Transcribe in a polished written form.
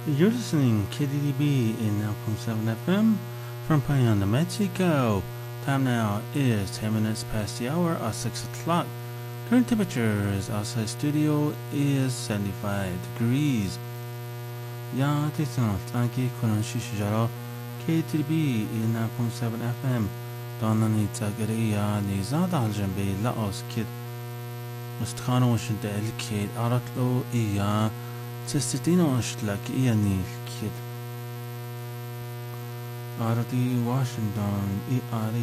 You're listening KDDB in 9.7 FM from Payanda, Mexico. Time now is 10 minutes past the hour of 6 o'clock. Current temperatures outside studio is 75 degrees. Ya Tisan Tanki Kuran Shishijaro KTB in 9.7 FM. Donani Tagaria Nizada Aljambe Laos Kid. Mustkhano Washington Kid Aratlo Iya Testino Shtlak Ianil Kid. Arati Washington